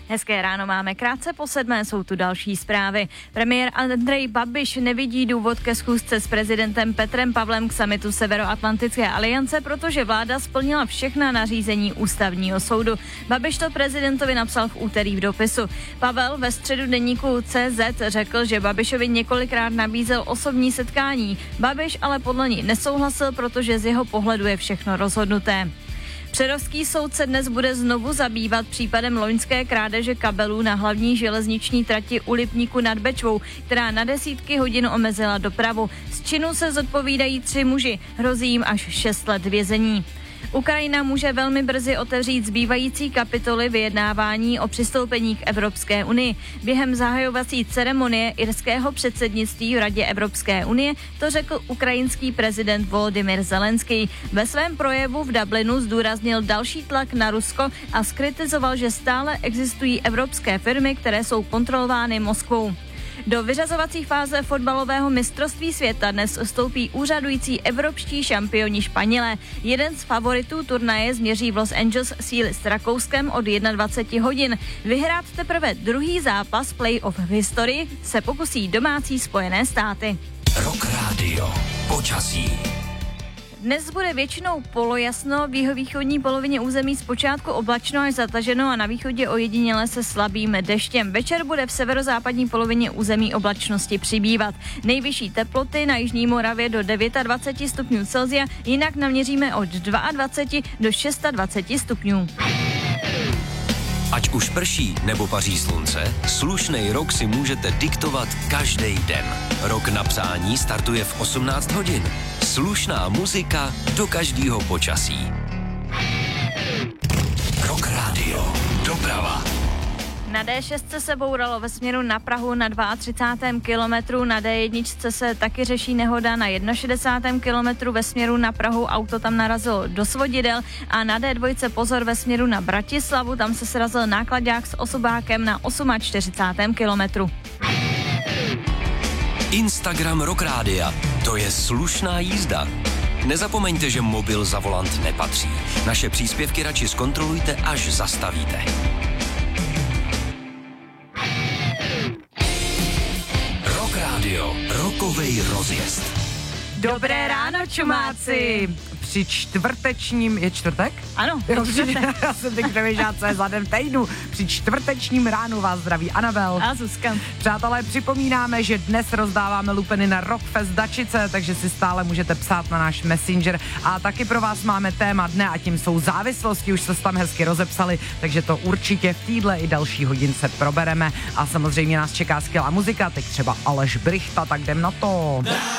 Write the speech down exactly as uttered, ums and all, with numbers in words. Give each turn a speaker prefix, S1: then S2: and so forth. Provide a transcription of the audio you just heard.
S1: Hezké ráno máme, krátce po sedmé jsou tu další zprávy. Premiér Andrej Babiš nevidí důvod ke schůzce s prezidentem Petrem Pavlem k summitu Severoatlantické aliance, protože vláda splnila všechna nařízení ústavního soudu. Babiš to prezidentovi napsal v úterý v dopisu. Pavel ve středu deníku C Z řekl, že Babišovi několikrát nabízel osobní setkání. Babiš ale podle ní nesouhlasil, protože z jeho pohledu je všechno rozhodnuté. Přerovský soud se dnes bude znovu zabývat případem loňské krádeže kabelů na hlavní železniční trati u Lipníku nad Bečvou, která na desítky hodin omezila dopravu. Z činu se zodpovídají tři muži, hrozí jim až šest let vězení. Ukrajina může velmi brzy otevřít zbývající kapitoly vyjednávání o přistoupení k Evropské unii. Během zahajovací ceremonie irského předsednictví v Radě Evropské unie to řekl ukrajinský prezident Volodymyr Zelenský. Ve svém projevu v Dublinu zdůraznil další tlak na Rusko a zkritizoval, že stále existují evropské firmy, které jsou kontrolovány Moskvou. Do vyřazovací fáze fotbalového mistrovství světa dnes vstoupí úřadující evropští šampioni Španělé. Jeden z favoritů turnaje změří v Los Angeles síly s Rakouskem od dvacet jedna hodin. Vyhrát teprve druhý zápas play-off v historii se pokusí domácí Spojené státy.
S2: Rock Radio. Počasí.
S1: Dnes bude většinou polojasno, v jihovýchodní polovině území zpočátku oblačno až zataženo a na východě ojediněle se slabým deštěm. Večer bude v severozápadní polovině území oblačnosti přibývat. Nejvyšší teploty na jižní Moravě do dvacet devět stupňů Celsia, jinak naměříme od dvacet dva do dvacet šest stupňů.
S2: Ať už prší nebo paří slunce, slušnej rok si můžete diktovat každý den. Rok na psání startuje v osmnáct hodin. Slušná muzika do každého počasí. Rock Radio. Doprava.
S1: Na D šest se bouralo ve směru na Prahu na třicátém druhém kilometru, na D jedna se taky řeší nehoda na šedesátém prvním kilometru ve směru na Prahu, auto tam narazilo do svodidel a na D dva pozor ve směru na Bratislavu, tam se srazil nákladák s osobákem na čtyřicátém osmém kilometru.
S2: Instagram Rock Rádia. To je slušná jízda. Nezapomeňte, že mobil za volant nepatří. Naše příspěvky radši zkontrolujte, až zastavíte. Rock Radio. Rokovej rozjezd.
S1: Dobré ráno, čumáci!
S3: Při čtvrtečním, je čtvrtek?
S1: Ano,
S3: Jo,
S1: čtvrtek.
S3: Já jsem teď přemýšlela, co je za den týdnu. Při čtvrtečním ránu vás zdraví Anabel
S1: a Zuzka.
S3: Přátelé, připomínáme, že dnes rozdáváme lupeny na Rockfest Dačice, takže si stále můžete psát na náš Messenger. A taky pro vás máme téma dne a tím jsou závislosti, už se tam hezky rozepsali, takže to určitě v týdle i další hodince probereme. A samozřejmě nás čeká skvělá muzika, teď třeba Aleš Brychta, tak jdem na to.